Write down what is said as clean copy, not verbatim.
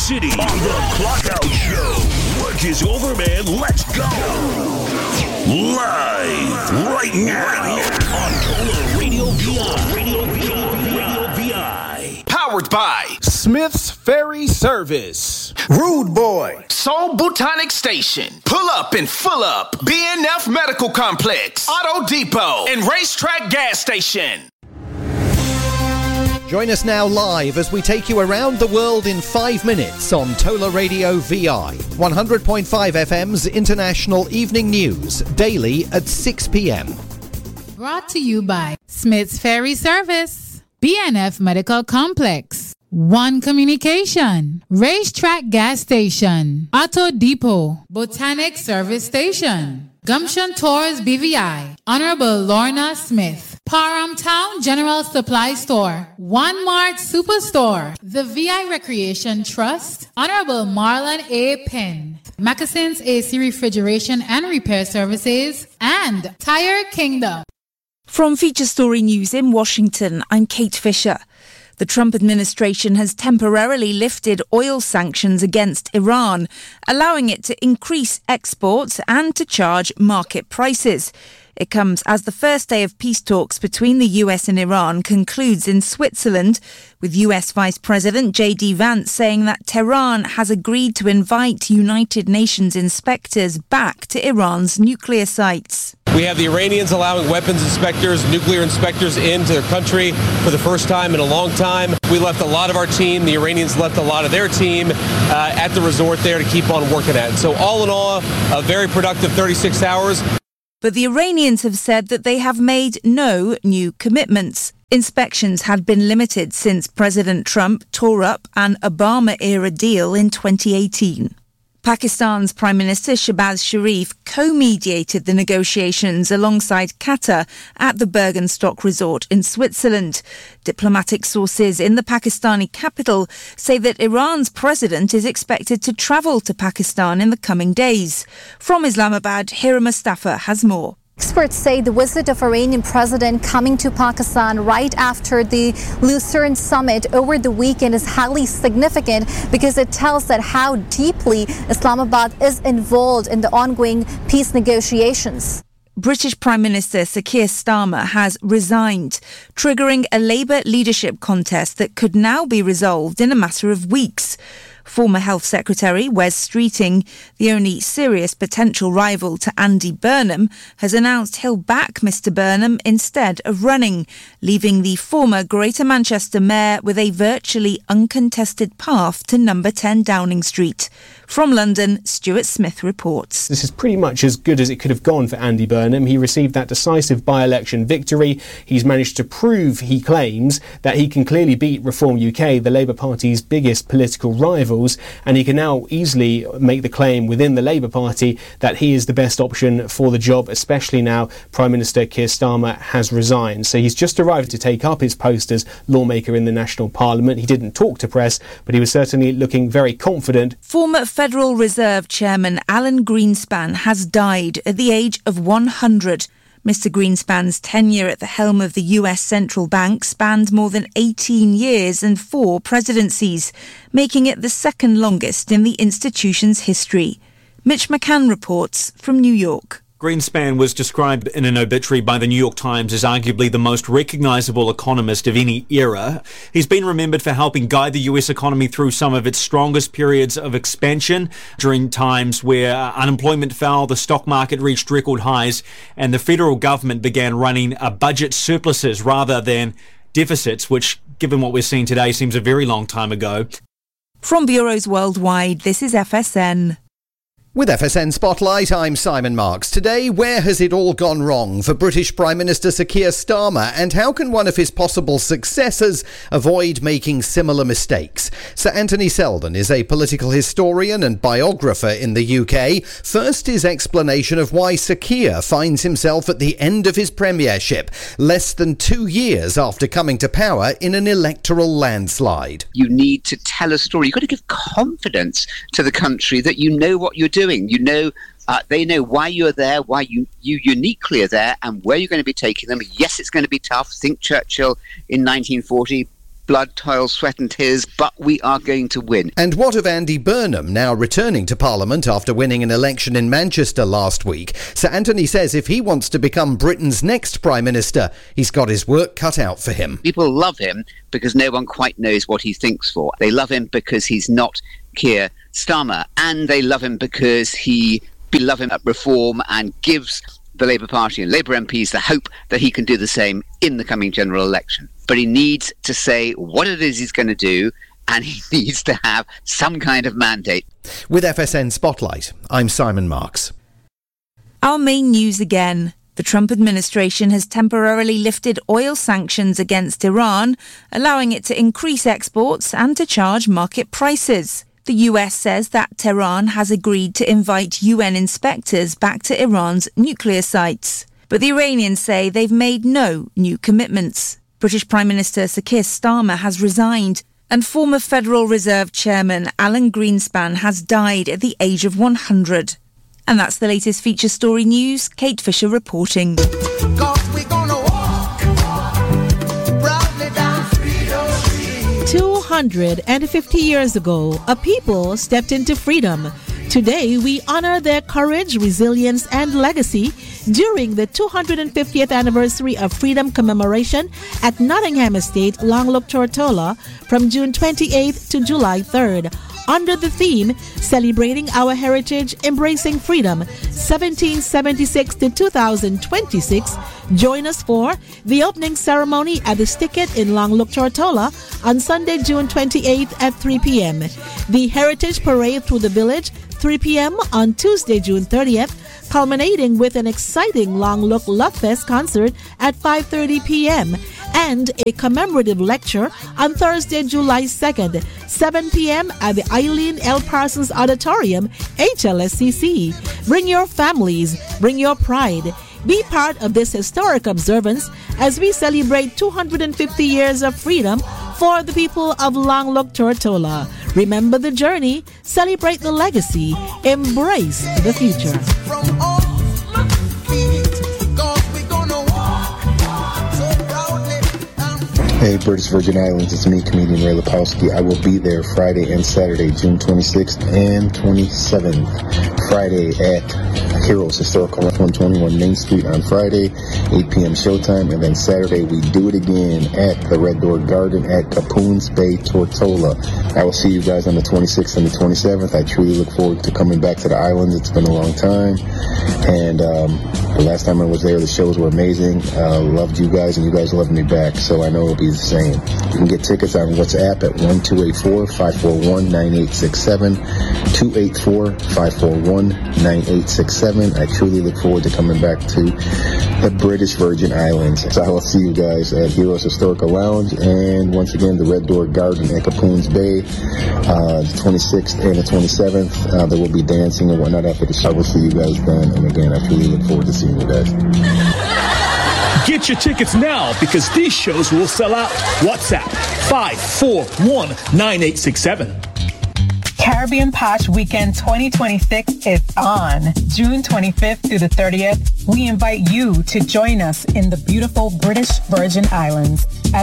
City on the Clock Out Show. Work is over, man. Let's go. Live right now on Tola Radio VI. Radio VI. Powered by Smith's Ferry Service, Rude Boy, Soul Botanic Station, Pull Up and Full Up, BNF Medical Complex, Auto Depot, and Racetrack Gas Station. Join us now live as we take you around the world in 5 minutes on Tola Radio VI, 100.5 FM's International Evening News, daily at 6 p.m. Brought to you by Smith's Ferry Service, BNF Medical Complex, One Communication, Racetrack Gas Station, Auto Depot, Botanic Service Station, Gumption Tours BVI, Honorable Lorna Smith, Parham Town General Supply Store, One Mart Superstore, the VI Recreation Trust, Honorable Marlon A. Penn, Moccasins AC Refrigeration and Repair Services, and Tire Kingdom. From Feature Story News in Washington, I'm Kate Fisher. The Trump administration has temporarily lifted oil sanctions against Iran, allowing it to increase exports and to charge market prices. It comes as the first day of peace talks between the US and Iran concludes in Switzerland, with US Vice President J.D. Vance saying that Tehran has agreed to invite United Nations inspectors back to Iran's nuclear sites. We have the Iranians allowing weapons inspectors, nuclear inspectors into their country for the first time in a long time. We left a lot of our team. The Iranians left a lot of their team at the resort there to keep on working at it. So all in all, a very productive 36 hours. But the Iranians have said that they have made no new commitments. Inspections had been limited since President Trump tore up an Obama-era deal in 2018. Pakistan's Prime Minister Shehbaz Sharif co-mediated the negotiations alongside Qatar at the Bergenstock Resort in Switzerland. Diplomatic sources in the Pakistani capital say that Iran's president is expected to travel to Pakistan in the coming days. From Islamabad, Hira Mustafa has more. Experts say the visit of Iranian president coming to Pakistan right after the Lucerne summit over the weekend is highly significant because it tells that how deeply Islamabad is involved in the ongoing peace negotiations. British Prime Minister Sir Keir Starmer has resigned, triggering a Labour leadership contest that could now be resolved in a matter of weeks. Former Health Secretary Wes Streeting, the only serious potential rival to Andy Burnham, has announced he'll back Mr Burnham instead of running, leaving the former Greater Manchester Mayor with a virtually uncontested path to number 10 Downing Street. From London, Stuart Smith reports. This is pretty much as good as it could have gone for Andy Burnham. He received that decisive by-election victory. He's managed to prove, he claims, that he can clearly beat Reform UK, the Labour Party's biggest political rivals, and he can now easily make the claim within the Labour Party that he is the best option for the job, especially now Prime Minister Keir Starmer has resigned. So he's just arrived to take up his post as lawmaker in the National Parliament. He didn't talk to press, but he was certainly looking very confident. Former Federal Reserve Chairman Alan Greenspan has died at the age of 100. Mr Greenspan's tenure at the helm of the US Central Bank spanned more than 18 years and 4 presidencies, making it the second longest in the institution's history. Mitch McCann reports from New York. Greenspan was described in an obituary by the New York Times as arguably the most recognisable economist of any era. He's been remembered for helping guide the US economy through some of its strongest periods of expansion during times where unemployment fell, the stock market reached record highs, and the federal government began running budget surpluses rather than deficits, which, given what we're seeing today, seems a very long time ago. From bureaus worldwide, this is FSN. With FSN Spotlight, I'm Simon Marks. Today, where has it all gone wrong for British Prime Minister Sir Keir Starmer, and how can one of his possible successors avoid making similar mistakes? Sir Anthony Selden is a political historian and biographer in the UK. First, his explanation of why Sir Keir finds himself at the end of his premiership, less than 2 years after coming to power in an electoral landslide. You need to tell a story. You've got to give confidence to the country that you know what you're doing. You know, they know why you're there, why you uniquely are there, and where you're going to be taking them. Yes, it's going to be tough. Think Churchill in 1940. blood, toil, sweat and tears, but we are going to win. And what of Andy Burnham, now returning to Parliament after winning an election in Manchester last week? Sir Anthony says if he wants to become Britain's next Prime Minister, he's got his work cut out for him. People love him because no one quite knows what he thinks for. They love him because he's not Keir Starmer, and they love him because he love him at reform and gives the Labour Party and Labour MPs the hope that he can do the same in the coming general election. But he needs to say what it is he's going to do, and he needs to have some kind of mandate. With FSN Spotlight, I'm Simon Marks. Our main news again. The Trump administration has temporarily lifted oil sanctions against Iran, allowing it to increase exports and to charge market prices. The US says that Tehran has agreed to invite UN inspectors back to Iran's nuclear sites. But the Iranians say they've made no new commitments. British Prime Minister Sir Keir Starmer has resigned, and former Federal Reserve Chairman Alan Greenspan has died at the age of 100. And that's the latest feature story news. Kate Fisher reporting. 250 years ago, a people stepped into freedom. Today, we honor their courage, resilience, and legacy during the 250th anniversary of Freedom Commemoration at Nottingham Estate, Longlook, Tortola, from June 28th to July 3rd. Under the theme, Celebrating Our Heritage, Embracing Freedom, 1776 to 2026. Join us for the opening ceremony at the Sticket in Longlook, Tortola on Sunday, June 28th at 3 p.m. The Heritage Parade through the village, 3 p.m. on Tuesday, June 30th, culminating with an exciting Longlook Love Fest concert at 5:30 p.m. and a commemorative lecture on Thursday, July 2nd, 7 p.m. at the Eileen L. Parsons Auditorium, HLSCC. Bring your families, bring your pride. Be part of this historic observance as we celebrate 250 years of freedom for the people of Longlook, Tortola. Remember the journey, celebrate the legacy, embrace the future. Hey, British Virgin Islands, it's me, comedian Ray Lepowski. I will be there Friday and Saturday, June 26th and 27th. Friday at Heroes Historical 121 Main Street on Friday, 8 p.m. showtime. And then Saturday, we do it again at the Red Door Garden at Capoons Bay, Tortola. I will see you guys on the 26th and the 27th. I truly look forward to coming back to the islands. It's been a long time. And the last time I was there, the shows were amazing. Loved you guys, and you guys loved me back. So I know it'll be the same. You can get tickets on WhatsApp at 1284-541-9867, 284-541-9867. I truly look forward to coming back to the British Virgin Islands. So I will see you guys at Heroes Historical Lounge, and once again, the Red Door Garden at Capoons Bay, the 26th and the 27th. There will be dancing and whatnot after the show. I will see you guys then, and again, I truly look forward to seeing you guys. Get your tickets now because these shows will sell out. WhatsApp 541-9867. Caribbean Posh Weekend 2026 is on. June 25th through the 30th, we invite you to join us in the beautiful British Virgin Islands at